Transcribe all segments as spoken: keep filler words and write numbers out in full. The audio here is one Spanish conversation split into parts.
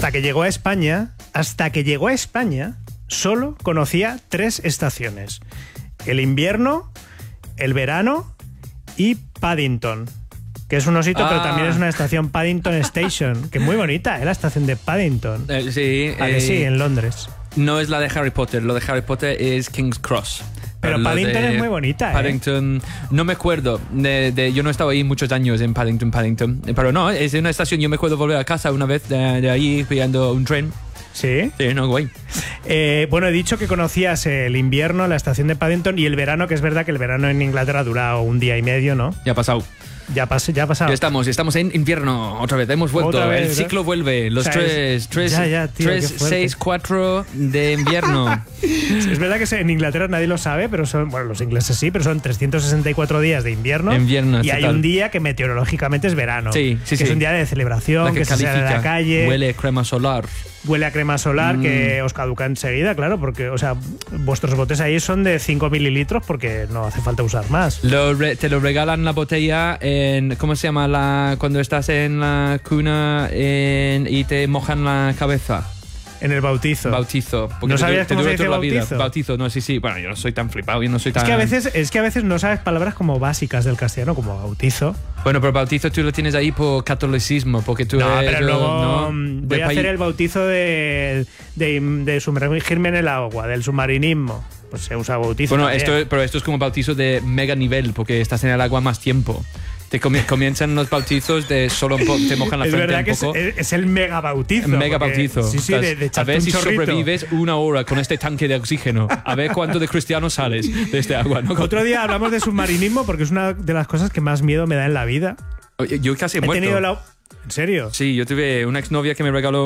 hasta que llegó a España, hasta que llegó a España, solo conocía tres estaciones. El invierno, el verano y Paddington, que es un osito, ah. pero también es una estación, Paddington Station, que es muy bonita, ¿eh? La estación de Paddington. Eh, sí. ¿A que eh, sí, en Londres? No es la de Harry Potter, lo de Harry Potter es King's Cross. Pero, pero Paddington es muy bonita, Paddington, ¿eh? No me acuerdo. De, de, yo no he estado ahí muchos años en Paddington, Paddington. Pero no, es una estación. Yo me acuerdo volver a casa una vez de, de ahí pillando un tren. ¿Sí? Sí, no, guay. Eh, bueno, he dicho que conocías el invierno, la estación de Paddington, y el verano, que es verdad que el verano en Inglaterra dura un día y medio, ¿no? Ya ha pasado. Ya, pas, ya ha pasado. Ya estamos, estamos en invierno otra vez, hemos vuelto. Vez, el ciclo ¿no? vuelve, los o sea, tres, tres, ya, ya, tío, tres seis, cuatro de invierno. Es verdad que en Inglaterra nadie lo sabe, pero son, bueno, los ingleses sí, pero son trescientos sesenta y cuatro días de invierno. invierno y hay un día que meteorológicamente es verano. Sí, sí, que sí. Es un día de celebración, la que, que se sale a la calle. Huele crema solar. Huele a crema solar mm. que os caduca enseguida, claro, porque, o sea, vuestros botes ahí son de cinco mililitros porque no hace falta usar más. Lo re, te lo regalan la botella en, ¿cómo se llama? La, cuando estás en la cuna en, y te mojan la cabeza. En el bautizo. Bautizo. ¿No sabías cómo se dice bautizo? Vida. Bautizo, no, sí, sí. Bueno, yo no soy tan flipado, yo no soy tan... Es que a veces, es que a veces no sabes palabras como básicas del castellano, como bautizo. Bueno, pero bautizo tú lo tienes ahí por catolicismo, porque tú no, eres... pero luego ¿no? voy a hacer el bautizo de, de, de sumergirme en el agua, del submarinismo. Pues se usa bautizo. Bueno, también. esto, pero esto es como bautizo de mega nivel, porque estás en el agua más tiempo. Te comienzan los bautizos de solo un poco, te mojan la es frente verdad un poco. Es, es el mega bautizo. Mega bautizo. Sí, sí, de, de a ver un si chorrito. sobrevives una hora con este tanque de oxígeno. A ver cuánto de cristiano sales de este agua, ¿no? Otro día hablamos de submarinismo porque es una de las cosas que más miedo me da en la vida. Yo casi he, he muerto. Tenido la... ¿En serio? Sí, yo tuve una exnovia que me regaló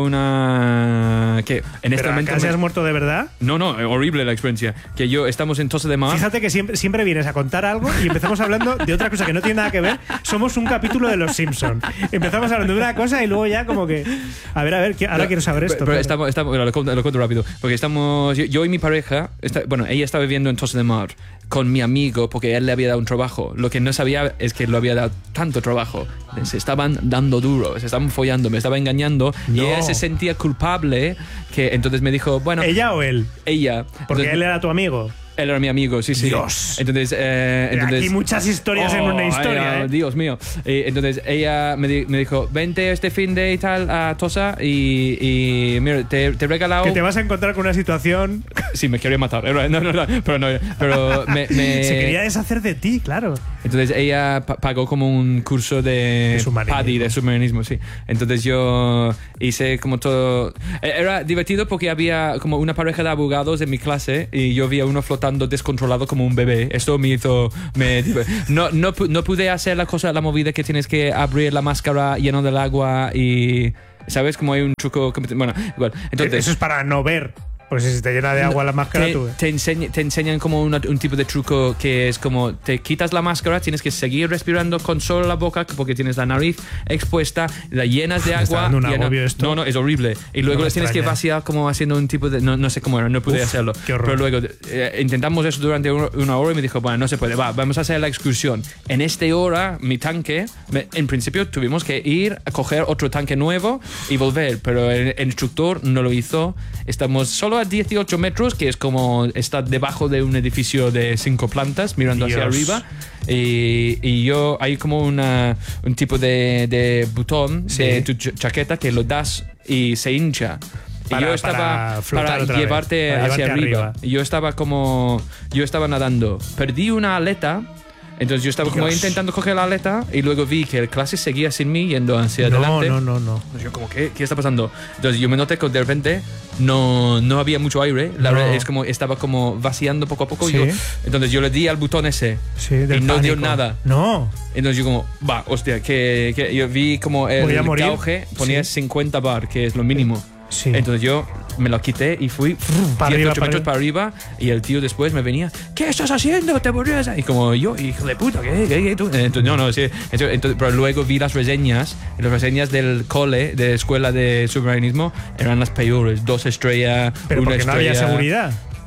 una... ¿Qué? En este ¿Pero momento casi me... has muerto de verdad? No, no, horrible la experiencia. Que yo estamos en Tossa de Mar. Fíjate que siempre, siempre vienes a contar algo y empezamos hablando de otra cosa que no tiene nada que ver. Somos un capítulo de Los Simpson. Empezamos hablando de una cosa y luego ya como que... A ver, a ver, ahora no, quiero saber esto. Pero claro. estamos, estamos, bueno, lo, cuento, lo cuento rápido. Porque estamos... Yo, yo y mi pareja... Está, bueno, ella estaba viviendo en Tossa de Mar con mi amigo porque él le había dado un trabajo. Lo que no sabía es que lo había dado tanto trabajo. Se estaban dando duro, se estaban follando, me estaba engañando no. y ella se sentía culpable, que entonces me dijo, bueno... ¿Ella o él? Ella. Porque entonces, él era tu amigo. Él era mi amigo, sí, sí. Dios. Entonces, eh, entonces aquí muchas historias oh, en una historia, ay, ¿eh? Dios mío. Eh, entonces ella me, di, me dijo, vente este fin de y tal a Tossa y, y mira, te, te he regalado... Que te vas a encontrar con una situación... Sí, me quería matar. No, no, no, pero no. Pero me, me... Se quería deshacer de ti, claro. Entonces ella pagó como un curso de, de PADI, de submarinismo, sí. Entonces yo hice como todo... Era divertido porque había como una pareja de abogados en mi clase y yo vi a uno flotando descontrolado como un bebé. Esto me hizo... Me, no, no, no pude hacer la cosa, la movida que tienes que abrir la máscara lleno del agua y... ¿Sabes? Como hay un truco... Bueno, igual. Entonces, eso es para no ver. Pues si se te llena de agua la máscara, te, tú... Te, enseñ, te enseñan como una, un tipo de truco que es como te quitas la máscara, tienes que seguir respirando con solo la boca porque tienes la nariz expuesta, la llenas de Me agua. está dando un llena, agobio esto. No, no, es horrible. Y luego no les tienes que vaciar como haciendo un tipo de... No, no sé cómo era, no pude Uf, hacerlo. Qué horror. Pero luego eh, intentamos eso durante una hora y me dijo, bueno, no se puede, va, vamos a hacer la excursión. En esta hora, mi tanque, me, en principio tuvimos que ir a coger otro tanque nuevo y volver, pero el, el instructor no lo hizo. Estamos solo a dieciocho metros, que es como está debajo de un edificio de cinco plantas mirando Dios. hacia arriba y, y yo hay como una, un tipo de, de botón sí. de tu chaqueta que lo das y se hincha. Para, y yo estaba para, para llevarte para hacia llevarte arriba. arriba Y yo estaba como yo estaba nadando, perdí una aleta. Entonces yo estaba Dios. como intentando coger la aleta y luego vi que el clase seguía sin mí yendo hacia no, adelante. No, no, no. Entonces yo como, ¿qué, ¿qué está pasando? Entonces yo me noté que de repente no, no había mucho aire. La no. verdad es como estaba como vaciando poco a poco. ¿Sí? Y yo, entonces yo le di al botón ese sí, y no pánico. dio nada. No. Entonces yo como, va, hostia, que, que yo vi como el gauge ponía sí. cincuenta bar, que es lo mínimo. Sí. Entonces yo me lo quité y fui para dieciocho arriba, metros para arriba. para arriba y el tío después me venía, ¿qué estás haciendo? ¿Te volvías? Y como yo, hijo de puta, ¿qué? ¿Qué? ¿Qué? Tú? Entonces, no, no, sí. Entonces, pero luego vi las reseñas y las reseñas del cole, de escuela de submarinismo, eran las peores. Dos estrellas, pero una porque estrella. no había seguridad.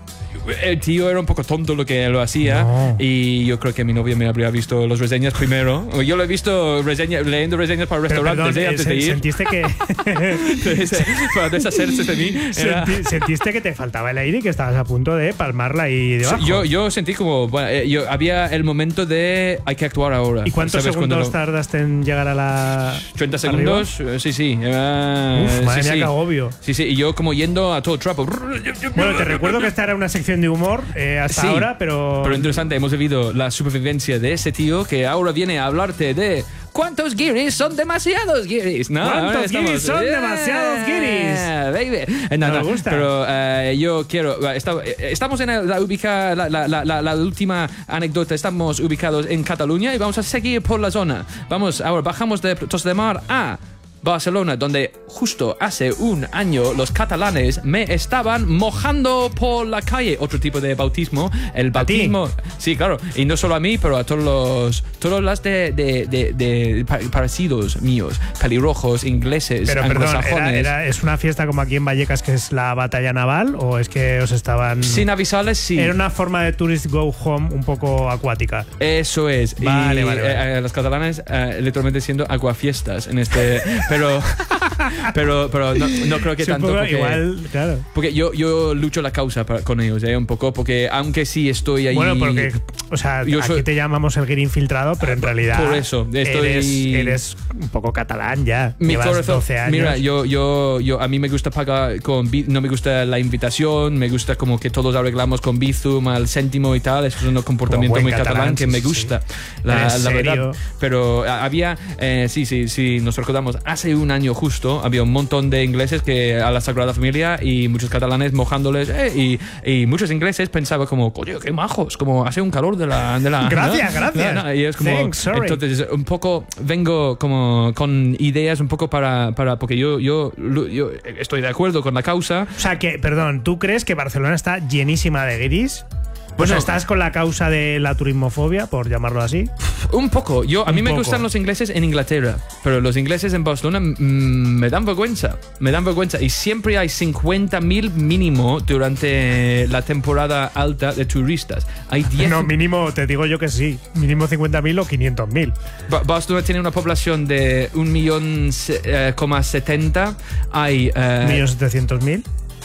el tío era un poco tonto lo que lo hacía No. y yo creo que mi novia me habría visto las reseñas primero. Yo lo he visto reseña, leyendo reseñas para Pero, restaurantes perdón, ¿eh? eh, antes se- de ir. Sentiste que Entonces, para deshacerse de mí. Era- senti- sentiste que te faltaba el aire y que estabas a punto de palmarla ahí debajo. yo, yo sentí como, bueno, eh, yo, había el momento de hay que actuar ahora. ¿Y cuántos ¿Sabes? Cuando segundos lo- tardaste en llegar a la treinta arriba? segundos, eh, sí, sí. eh, Uf, madre sí, mía, sí. qué agobio. Sí, sí, y yo como yendo a todo trapo. Bueno, te recuerdo que esta era una sección de humor eh, hasta Sí, ahora, pero... Pero interesante, hemos vivido la supervivencia de ese tío que ahora viene a hablarte de ¿cuántos guiris son demasiados guiris? ¿No? ¿Cuántos Ahora estamos- guiris son Yeah, demasiados guiris? baby. Eh, no, Nos no, gusta. Pero eh, yo quiero... está- eh, estamos en la, ubica, la, la, la, la, la última anécdota. Estamos ubicados en Cataluña y vamos a seguir por la zona. Vamos, ahora bajamos de Tos de Mar a Barcelona, donde justo hace un año los catalanes me estaban mojando por la calle. Otro tipo de bautismo. El ¿A ti? bautismo. Sí, claro. Y no solo a mí, pero a todos los. Todos los de, de, de, de pa- parecidos míos. Pelirrojos, ingleses, Pero perdón, anglosajones. era, era- ¿es una fiesta como aquí en Vallecas que es la batalla naval o es que os estaban...? Sin avisarles, sí. Era una forma de tourist go home un poco acuática. Eso es. Vale, y vale, vale. eh, eh, los catalanes eh, literalmente siendo aguafiestas en este. Pero. pero pero no, no creo que Sí, un tanto. poco Porque, igual, claro. porque yo, yo lucho la causa para- con ellos, ¿eh? Un poco. Porque aunque sí estoy ahí. Bueno, porque, o sea, Yo aquí soy- te llamamos el guiri infiltrado, pero en realidad por eso, estoy- eres, eres un poco catalán ya. Mi Llevas corazón, doce años. mira, yo, yo, yo, a mí me gusta pagar con, Bi- no me gusta la invitación, me gusta como que todos arreglamos con Bizum al céntimo y tal, eso es un comportamiento buen muy catalán, catalán, que sí, me sí, gusta, sí. la, ¿Eres la verdad. serio? Pero ah, había, eh, sí, sí, sí, nos recordamos, hace un año justo, había un montón de ingleses que a la Sagrada Familia y muchos catalanes mojándoles, eh, y, y muchos ingleses pensaban como, coño, qué majos, como hace un calor de la... De la Gracias, ¿no? gracias. No, no, y es como, Thanks, sorry. entonces un poco vengo como con ideas un poco para, para porque yo, yo, yo estoy de acuerdo con la causa. O sea, que, perdón, ¿tú crees que Barcelona está llenísima de guiris? Pues Bueno, estás con la causa de la turismofobia, por llamarlo así. Un poco. Yo, a Un mí me poco. gustan los ingleses en Inglaterra, pero los ingleses en Barcelona mm, me dan vergüenza. Me dan vergüenza. Y siempre hay cincuenta mil mínimo durante la temporada alta de turistas. Hay diez. No, mínimo, te digo yo que sí. Mínimo cincuenta mil o quinientos mil. Ba- Barcelona tiene una población de un millón se- eh, coma setenta. Hay. eh, ¿un millón setecientos mil?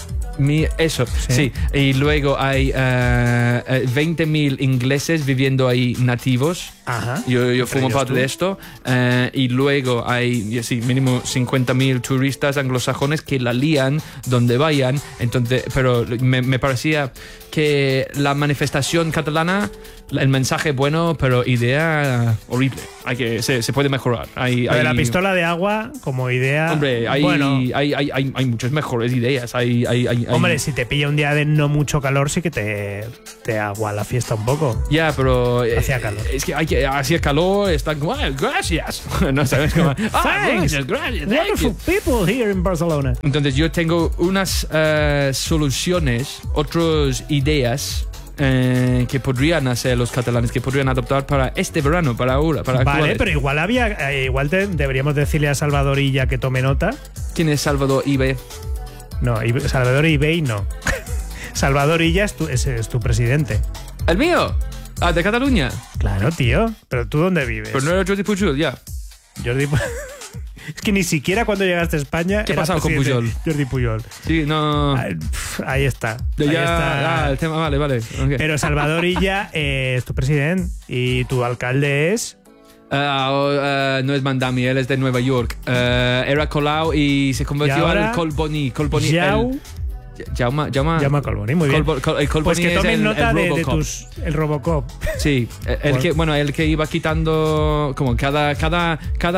Mi- eso, Sí. sí. Y luego hay eh, eh, veinte mil ingleses viviendo ahí nativos. Ajá. Yo, yo Entre formo ellos parte tú. de esto. Eh, y luego hay, y sí, mínimo cincuenta mil turistas anglosajones que la lían donde vayan. Entonces, pero me, me parecía que la manifestación catalana, el mensaje bueno, pero idea horrible. Hay que, se, se puede mejorar. Hay, Lo de la hay- pistola de agua como idea. Hombre, hay, bueno, hay, hay, hay, hay muchas mejores ideas. Hay, hay, hay, hay- hombre, si te pilla un día de no mucho calor, sí que te, te agua la fiesta un poco. Ya, pero. eh, Hacía calor. Es que, hay que hacía calor, están como, "Ah, gracias". No sabes cómo. "Ah, Thanks. gracias, gracias. thank Wonderful you". people here in Barcelona. Entonces, yo tengo unas eh, soluciones, otras ideas. eh, que podrían hacer los catalanes, que podrían adoptar para este verano, para ahora, para Vale, actuales. pero igual había, eh, igual te- deberíamos decirle a Salvador Illa que tome nota. ¿Quién es Salvador Ibe? No, Ibe- Salvador Ibey no. Salvador Illa es tu, es, es tu presidente. ¿El mío? Ah, de Cataluña. Claro, tío. Pero tú dónde vives? Pero no era Jordi Pujol, ya. Jordi Pu- Es que ni siquiera cuando llegaste a España. ¿Qué era pasaba con presidente Pujol? Jordi Pujol. Sí, no. Ay, pf, Ahí está. Ya, Ahí está. ah, el tema, vale, vale. ok. Pero Salvador Illa eh, es tu presidente y tu alcalde es. Ah, oh, ah, no es Mandami, él es de Nueva York. Ah, era Colau y se Y convirtió ahora, al Colboni. Colboni Jau el- Jauma, Jauma, Llama Colboni, muy bien. Colbo- Col- el Colboni Pues que es tomen el- nota el de, de Robocop. tus. El Robocop. Sí, el, el Bueno. que, bueno, el que iba quitando, como cada, cada,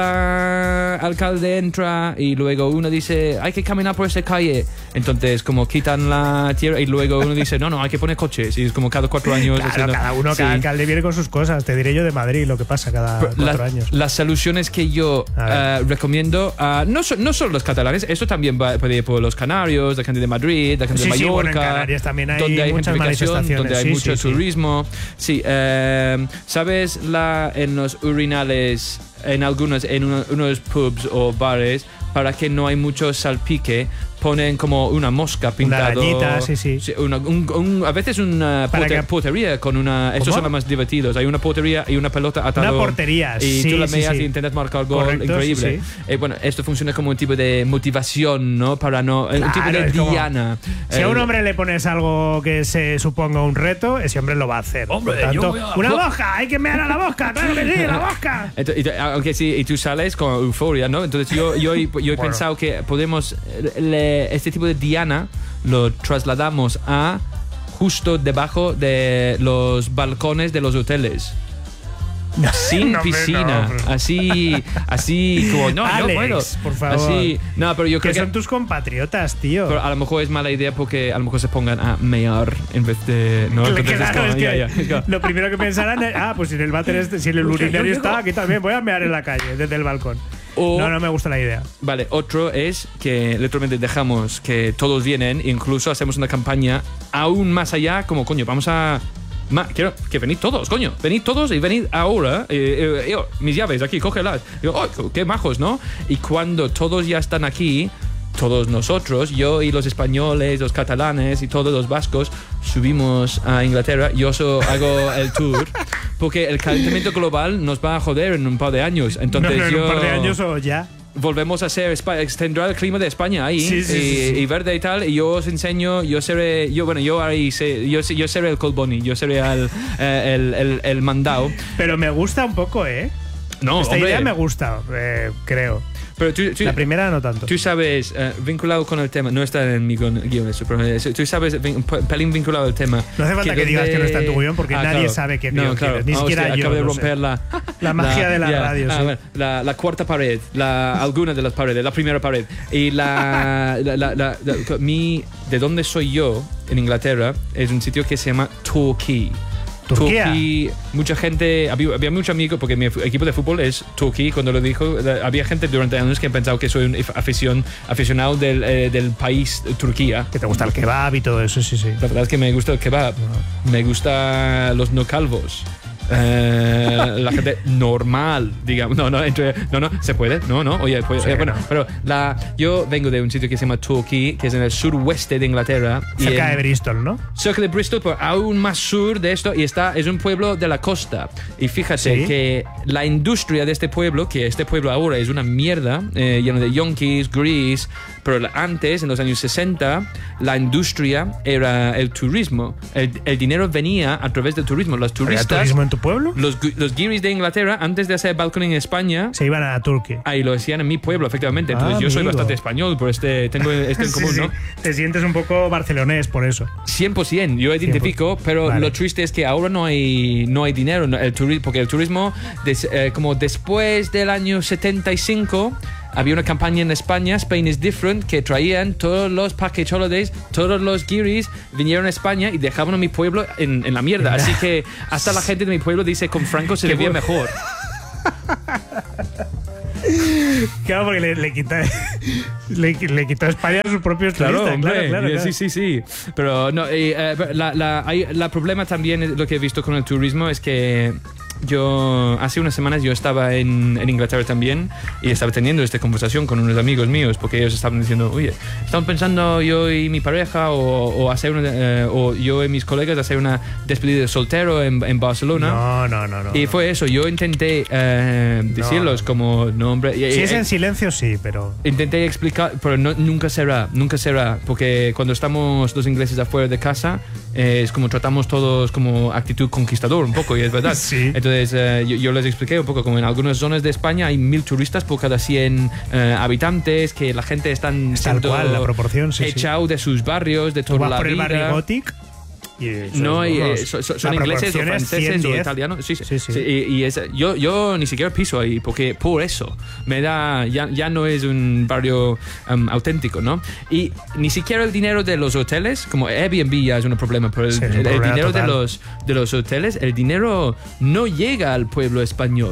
cada alcalde entra y luego uno dice, hay que caminar por esa calle. Entonces, como quitan la tierra y luego uno dice, no, no, hay que poner coches. Y es como cada cuatro años. Claro, haciendo- cada uno, Sí. cada alcalde viene con sus cosas. Te diré yo de Madrid lo que pasa cada cuatro La- años. Las soluciones que yo A ver. eh, recomiendo, ah, no, so- no solo los catalanes, eso también va, puede ir por los canarios, la gente de Madrid, la gente Sí, de sí, Mallorca. bueno, en Canarias también hay donde hay muchas gentrificación, manifestaciones, donde hay sí, mucho sí, sí. turismo. Sí, eh, ¿sabes la, en los urinales, en algunos, en uno- unos pubs o bares, para que no hay mucho salpique, ponen como una mosca pintada. Una rayita, sí, sí. sí una, un, un, a veces una Para pote, que- potería con una... Estos ¿Cómo? son los más divertidos. Hay una potería y una pelota atada. Una portería, Y sí, tú la sí, meas sí. y intentas marcar gol. Correcto, Increíble. sí, sí. Eh, bueno, esto funciona como un tipo de motivación, ¿no? Para no... un tipo Claro, de es como- diana. Si a Eh, un hombre le pones algo que se suponga un reto, ese hombre lo va a hacer. Hombre, Por tanto, yo voy a- ¡una mosca! ¡Hay que mear a la mosca! ¡Claro que sí, la mosca! Ento- y te- aunque sí, y tú sales con euforia, ¿no? Entonces yo, yo, yo he Bueno. pensado que podemos, le- este tipo de diana lo trasladamos a justo debajo de los balcones de los hoteles. Sin No, hombre, piscina, no, hombre. así, así como no, Alex, yo puedo. por favor. Así, no, pero yo Que creo son que tus compatriotas, tío. pero a lo mejor es mala idea porque a lo mejor se pongan a mear en vez de no. Claro, Entonces es como, es que ya, ya, es como- lo primero que pensarán es, ah, pues si en el váter este, si en el urinario está, aquí también voy a mear en la calle, desde el balcón. O- No, no me gusta la idea. Vale, otro es que literalmente dejamos que todos vienen, incluso hacemos una campaña aún más allá, como coño, vamos a... Ma, quiero que venid todos, coño, venid todos y venid ahora. eh, eh, yo, mis llaves aquí, cógelas. Yo, oh, qué majos, ¿no? Y cuando todos ya están aquí, todos nosotros, yo y los españoles, los catalanes y todos los vascos, subimos a Inglaterra. Yo so, hago el tour porque el calentamiento global nos va a joder en un par de años. Entonces no, no, en yo un par de años o ya. volvemos a ser Espa- extendrá el clima de España ahí Sí, sí, y, sí, sí. y verde y tal, y yo os enseño, yo seré yo bueno yo ahí sé, yo, yo seré el Colboni, yo seré el, eh, el, el, el mandao. Pero me gusta un poco, ¿eh? No, Esta hombre, idea me gusta, eh, creo. pero tú, tú, La primera no tanto. tú sabes, eh, vinculado con el tema, no está en mi guion, guion eso, pero eh, tú sabes, vin- un pelín vinculado al tema. No hace falta que digas que no está en tu guión porque nadie claro. sabe qué No, guión claro. tienes, ni Ah, siquiera hostia, yo acabo de lo romper sé. la, La magia de la ya. radio, Ah, sí. bueno, la, la cuarta pared, la, alguna de las paredes, la primera pared. Y la, la, la, la- la- mi, de donde soy yo, en Inglaterra, es un sitio que se llama Torquay. Turquía. Torquay, mucha gente, había, había mucho amigo, porque mi equipo de fútbol es Torquay, cuando lo dijo, eh, había gente durante años que ha pensado que soy un afición, aficionado del, eh, del país eh, Turquía. Que te gusta el kebab y todo eso, sí, sí. La verdad es que me gusta el kebab, me gusta los no calvos. Eh, la gente normal, digamos. No, no, entre, no, no, se puede. No, no, oye, pues, Sí, eh, bueno, no. pero la, yo vengo de un sitio que se llama Torquay, que es en el suroeste de Inglaterra. y Cerca en- de Bristol, ¿no? cerca de Bristol, pero aún más sur de esto, y está, es un pueblo de la costa. Y fíjate Sí. que la industria de este pueblo, que este pueblo ahora es una mierda, eh, lleno de yonkis, gris, pero la- antes, en los años sesenta, la industria era el turismo. El, el dinero venía a través del turismo. Los ¿Había turistas, turismo en tu pueblo? los, gu- los guiris de Inglaterra, antes de hacer balconing en España, Se iban a Turquía. ahí lo hacían en mi pueblo, efectivamente. Entonces Ah, yo soy amigo. bastante español, por este, tengo esto en Sí, común, sí. ¿no? Te sientes un poco barcelonés por eso. cien por ciento, yo identifico, pero Vale. lo triste es que ahora no hay, no hay dinero, no, el turi- porque el turismo, des- eh, como después del año setenta y cinco, había una campaña en España, Spain is Different, que traían todos los package holidays, todos los guiris vinieron a España y dejaban a mi pueblo en, en la mierda. Así que hasta la gente de mi pueblo dice con Franco se Qué vivía bu- mejor. Claro, porque le, le quita le, le quitó a España a sus propios Claro, turistas. hombre, Claro, claro, eh, claro. sí, sí, sí. Pero no, eh, eh, la, la, hay- la problema también, es lo que he visto con el turismo, es que yo, hace unas semanas yo estaba en, en Inglaterra también y estaba teniendo esta conversación con unos amigos míos porque ellos estaban diciendo, oye, estamos pensando yo y mi pareja o, o hacer una, eh, o yo y mis colegas hacer una despedida de soltero en, en Barcelona. No, no, no, no. Y fue eso, yo intenté eh, decirlos no. como nombre. y- Si y- es en silencio, sí, pero. Intenté explicar, pero no, nunca será, nunca será, porque cuando estamos los ingleses afuera de casa, eh, es como tratamos todos como actitud conquistador un poco, y es verdad. Sí. Entonces eh, yo, yo les expliqué un poco como en algunas zonas de España hay mil turistas por cada cien eh, habitantes, que la gente están Es tal siendo cual, la proporción, sí, sí. echado de sus barrios, de Tú toda vas la por el vida. barrio Gothic y eso No, es, y, vamos, eh, so- so- la son ingleses o proporción es franceses cien o diez. italianos. Sí, sí, Sí, sí. sí, y, y es- yo, yo ni siquiera piso ahí, porque por eso me da, ya, ya no es un barrio um, auténtico, ¿no? Y ni siquiera el dinero de los hoteles, como Airbnb ya es un problema, pero el, Sí, es un el- el problema dinero de total. los, de los hoteles, el dinero no llega al pueblo español.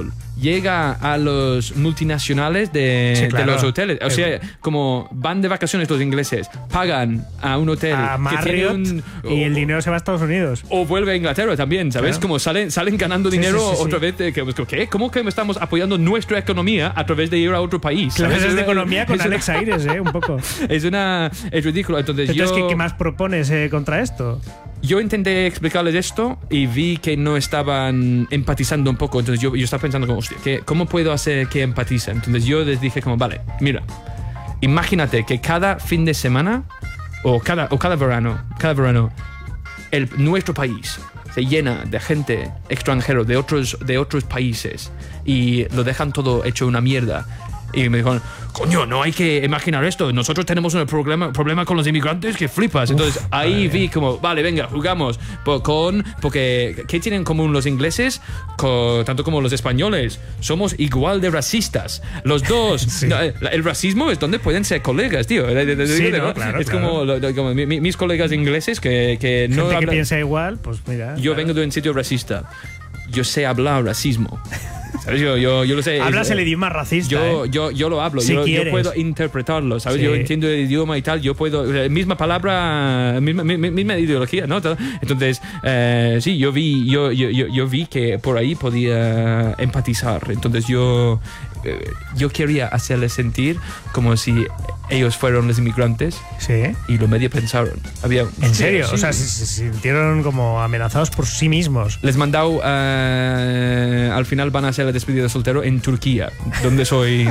llega a los multinacionales de, Sí, claro. de los hoteles. O sea, como van de vacaciones los ingleses, pagan a un hotel A que tiene Marriott un, y el o- dinero se va a Estados Unidos. o vuelve a Inglaterra también, ¿sabes? Claro. Como salen, salen ganando Sí, dinero sí, sí, otra sí. vez. De, que, pues, ¿qué? ¿Cómo que estamos apoyando nuestra economía a través de ir a otro país? ¿sabes? Clases de Es- economía con es una- Alex Aires, ¿eh? Un poco. Es una... Es ridículo. Entonces, Entonces, yo... ¿qué, qué más propones eh, contra esto? Yo intenté explicarles esto y vi que no estaban empatizando un poco. Entonces yo, yo estaba pensando, como, hostia, ¿qué- ¿cómo puedo hacer que empaticen? Entonces yo les dije como, vale, mira, imagínate que cada fin de semana o cada, o cada verano, cada verano, el, nuestro país se llena de gente extranjera de otros, de otros países y lo dejan todo hecho una mierda. Y me dijeron, coño, no hay que imaginar esto. Nosotros tenemos un problema, problema con los inmigrantes que flipas. Entonces Uf, ahí vale. vi como, vale, venga, jugamos po- con... Porque, ¿qué tienen en común los ingleses? Co- tanto como los españoles. Somos igual de racistas. Los dos. Sí. No, el, el racismo es donde pueden ser colegas, tío. Sí, no, claro, es claro. como, lo- lo- como mi- mi- mis colegas ingleses que, que no Gente que hablan- piensa igual, pues mira. Yo claro. vengo de un sitio racista. Yo sé hablar racismo. ¿Sabes? Yo, yo, yo lo sé. Hablas Es- el idioma racista. yo, ¿eh? yo, yo lo hablo, Si yo, yo quieres. puedo interpretarlo, ¿sabes? Sí. Yo entiendo el idioma y tal, yo puedo, o sea, misma palabra, misma, mi- mi- misma ideología, ¿no? Entonces, eh, sí, yo vi, yo, yo, yo, yo vi que por ahí podía empatizar. Entonces yo, eh, yo quería hacerles sentir como si ellos fueron los inmigrantes Sí. y lo medio pensaron. Había, ¿En serio? sí. O sea, se, se sintieron como amenazados por sí mismos. Les mandado, eh, al final van a hacer la despedida de soltero en Turquía, donde soy,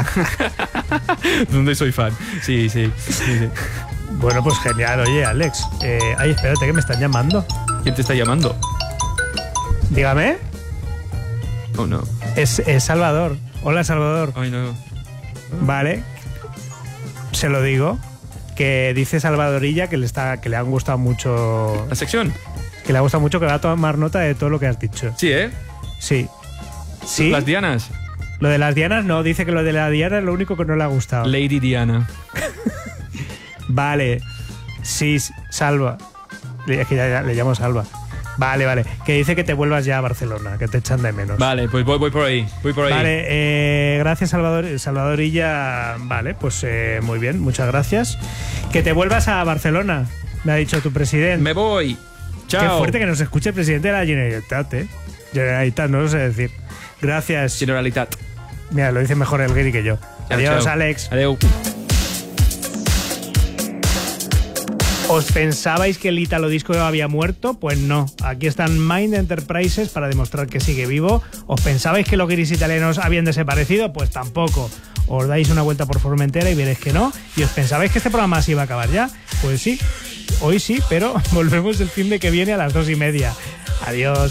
donde soy fan. Sí, sí, sí, sí. Bueno, pues genial. Oye, Alex. Eh, ay, espérate, que me están llamando. ¿Quién te está llamando? Dígame. Oh, no. Es, es Salvador. Hola, Salvador. Ay, no. Vale. Se lo digo. Que dice Salvadorilla que le, está, que le han gustado mucho. ¿La sección? Que le ha gustado mucho, que va a tomar nota de todo lo que has dicho. Sí, ¿eh? Sí. Sí. Las Dianas. Lo de las dianas no, dice que lo de la diana es lo único que no le ha gustado. Lady Diana. Vale. Sí, Salva. Es que ya, ya le llamo Salva. Vale, vale. Que dice que te vuelvas ya a Barcelona, que te echan de menos. Vale, pues voy, voy por ahí. Voy por ahí. Vale, eh, gracias Salvador, Salvadorilla. Vale, pues eh, muy bien, muchas gracias. Que te vuelvas a Barcelona, me ha dicho tu presidente. Me voy. Qué Chao. fuerte que nos escuche el presidente de la Generalitat, ¿eh? Generalitat, no lo sé decir. Gracias. Generalitat. Mira, lo dice mejor el Gary que yo. Chao, Adiós, chao. Alex. Adeu. ¿Os pensabais que el Italo Disco había muerto? Pues no. Aquí están Mind Enterprises para demostrar que sigue vivo. ¿Os pensabais que los guiris italianos habían desaparecido? Pues tampoco. Os dais una vuelta por Formentera y veréis que no. ¿Y os pensabais que este programa se iba a acabar ya? Pues sí. Hoy sí, pero volvemos el fin de que viene a las dos y media. Adiós.